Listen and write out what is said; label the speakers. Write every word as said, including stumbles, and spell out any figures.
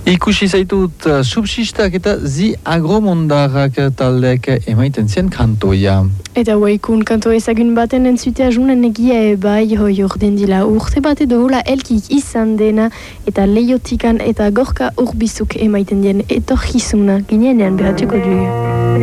Speaker 1: Ikusi zaitut uh, subsistak eta zi agromondarrak taldek emaiten zien kantoia.
Speaker 2: Eta waikun kanto ezagun baten entzutea junen egia ebai hoi orden dila urte bat edo hula elkik izan dena eta leiotikan eta gorka urbizuk emaiten dien etorkizuna ginenean behatuko dugu.